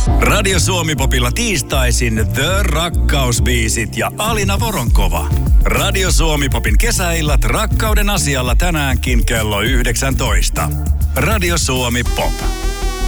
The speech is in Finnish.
Radio Suomi-popilla tiistaisin The Rakkausbiisit ja Alina Voronkova. Radio Suomi-popin kesäillat rakkauden asialla tänäänkin kello 19. Radio Suomi Pop.